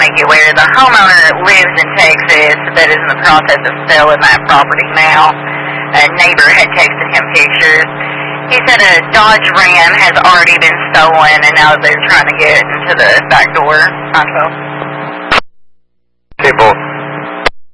to get where the homeowner lives in Texas but is in the process of selling that property now. A neighbor had texted him pictures. He said a Dodge Ram has already been stolen, and now they're trying to get into the back door. Okay, both.